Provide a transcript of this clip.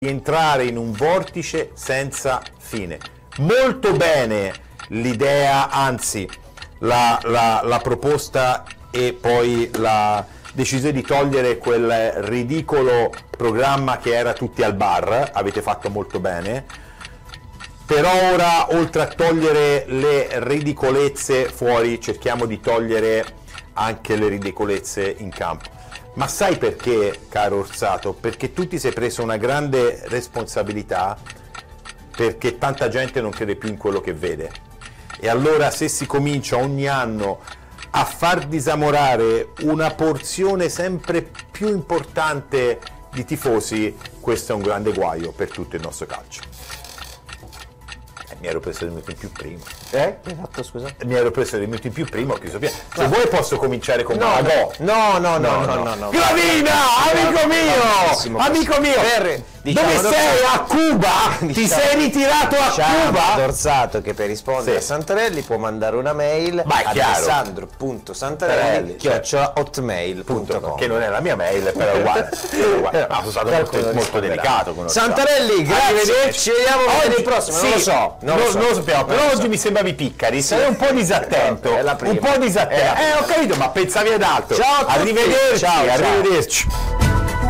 entrare in un vortice senza fine. Molto bene l'idea, anzi la proposta e poi la decisione di togliere quel ridicolo programma che era Tutti al bar, avete fatto molto bene. Per ora, oltre a togliere le ridicolezze fuori, cerchiamo di togliere anche le ridicolezze in campo. Ma sai perché, caro Orsato? Perché tu ti sei preso una grande responsabilità, perché tanta gente non crede più in quello che vede. E allora se si comincia ogni anno a far disamorare una porzione sempre più importante di tifosi, questo è un grande guaio per tutto il nostro calcio. Mi ero preso dei minuti in più prima. Esatto, scusa. Mi ero preso dei minuti in più prima, ho chiuso via. Se vuoi posso cominciare con No. Gravina, amico mio! Amico mio! Dove sei? A Cuba? Ti sei ritirato a Cuba? Dorsato che per rispondere a Santarelli può mandare una mail a alessandro.santarelli@hotmail.com, che non è la mia mail, però è uguale. Sono stato molto delicato con Santarelli, grazie. Ci vediamo venerdì prossimo. Non lo sappiamo, però oggi mi sembravi piccari, sei un po' disattento. È la prima. Un po' disattento. Ho capito, ma pensavi ad altro. Ciao a tutti. Arrivederci. Ciao. Arrivederci.